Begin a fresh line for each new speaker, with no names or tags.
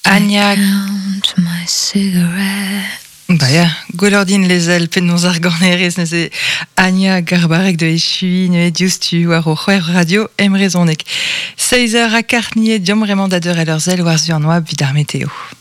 Anya. Baia, golordin lezel pennoz ar ganerez neuze Anya garbarek de echui ne diustu war o c'hwer radio emrezonek. 16h a kartniet diomrement d'ader à leur zel war zuan oa vid ar meteo.